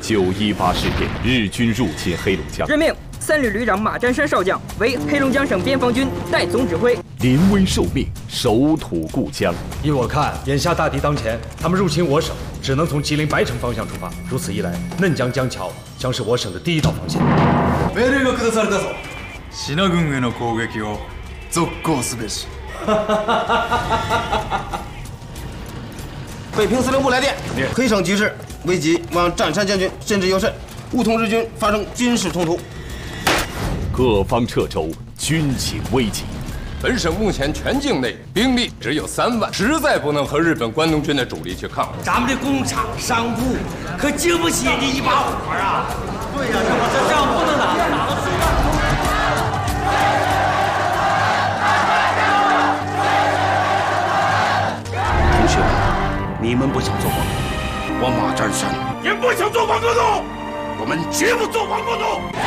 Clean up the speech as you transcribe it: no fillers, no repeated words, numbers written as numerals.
918事变，日军入侵黑龙江， 任命3旅旅长马占山少将为黑龙江省边防军代总指挥。 临危受命，守土固江。 依我看，眼下大敌当前，他们入侵我省，只能从吉林白城方向出发。如此一来，嫩江江桥将是我省的第一道防线。 命令が下されたぞ。信濃軍への攻撃を続行すべし。 北平司令部来电，黑省局势危急，望占山将军慎之又慎，勿同日军发生军事冲突。 各方掣肘，军情危急。 本省目前全境内兵力只有3万，实在不能和日本关东军的主力去抗衡。 咱们的工厂商铺可经不起这一把火啊！对呀，这仗不能打，打到最后。 同学们，你们不想做黄河，我马占山也不想做黄河路， 我们绝不做黄河路。